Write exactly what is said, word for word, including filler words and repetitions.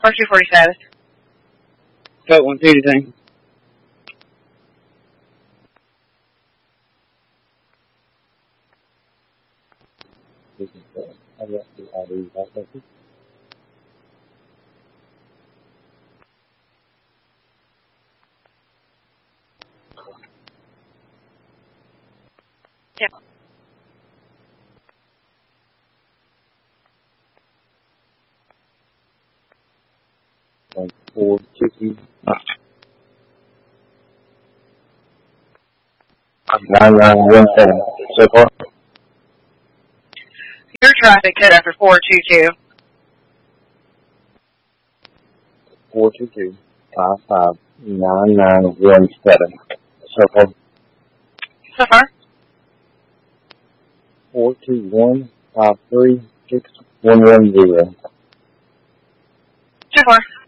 Or two forty-seven. Code one two two. This is the I got the I D back there. Yeah. One four two two. Nine nine one seven. So far. Your traffic code after four two two. Four two two five five nine nine one seven. So far. So far? Four two one five three six one one zero. So far.